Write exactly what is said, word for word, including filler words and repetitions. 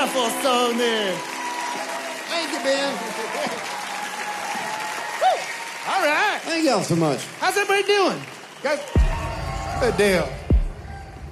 wonderful song there. Thank you, Ben. All right. Thank y'all so much. How's everybody doing? Good deal.